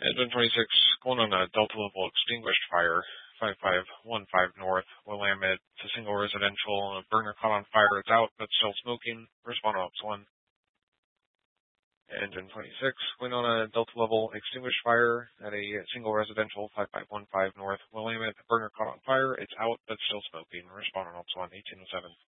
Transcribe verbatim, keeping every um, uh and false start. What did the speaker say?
Engine twenty-six, going on a Delta level extinguished fire, five five one five north, Willamette. It's a single residential, a burner caught on fire, it's out, but still smoking. Respond to Ops one. Engine twenty-six, going on a Delta level extinguished fire at a single residential, five five one five north, Willamette. The burner caught on fire, it's out, but still smoking. Respond on Ops one, eighteen oh seven.